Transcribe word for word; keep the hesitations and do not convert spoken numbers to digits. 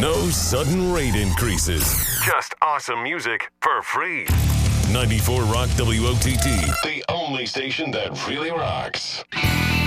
No sudden rate increases. Just awesome music for free. ninety-four Rock W O T T. The only station that really rocks.